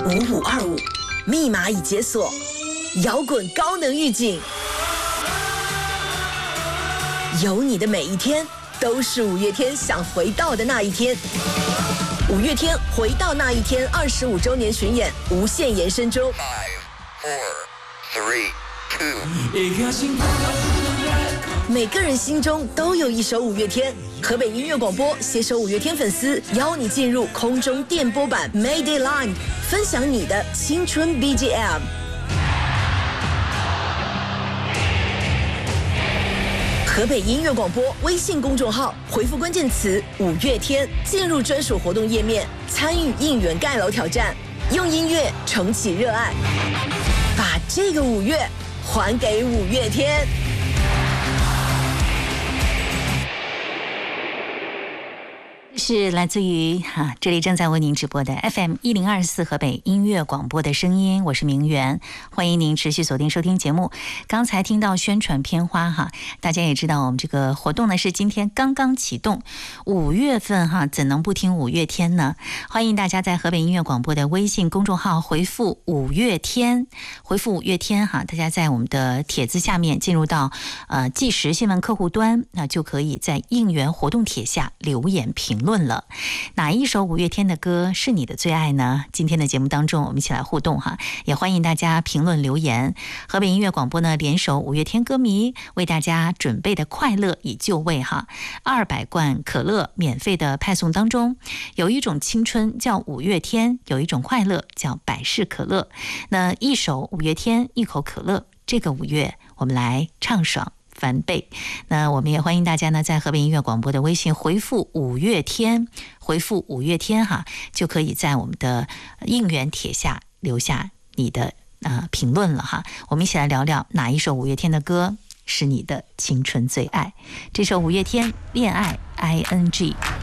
5525，密码已解锁，摇滚高能预警，有你的每一天都是五月天想回到的那一天。五月天回到那一天25周年巡演无限延伸中。5、4、3、2。每个人心中都有一首五月天。河北音乐广播携手五月天粉丝，邀你进入空中电波版 Mayday Line， 分享你的青春 BGM。河北音乐广播微信公众号回复关键词五月天，进入专属活动页面，参与应援盖楼挑战，用音乐重启热爱，把这个五月还给五月天。 是来自于这里正在为您直播的 FM1024 河北音乐广播的声音，我是明媛，欢迎您持续锁定收听节目。刚才听到宣传片花大家也知道我们这个活动呢是今天刚刚启动，5月份怎能不听五月天呢？欢迎大家在河北音乐广播的微信公众号回复五月天，回复五月天大家在我们的帖子下面进入到即时新闻客户端，那就可以在应援活动帖下留言评论了。哪一首五月天的歌是你的最爱呢？今天的节目当中我们一起来互动也欢迎大家评论留言。河北音乐广播呢联手五月天歌迷为大家准备的快乐已就位200罐可乐免费的派送当中，有一种青春叫五月天，有一种快乐叫百事可乐。那一首五月天，一口可乐，这个五月我们来畅爽翻倍。那我们也欢迎大家呢在河北音乐广播的微信回复五月天，回复五月天就可以在我们的应援帖下留下你的评论了我们一起来聊聊哪一首五月天的歌是你的青春最爱。这首五月天恋爱 ING。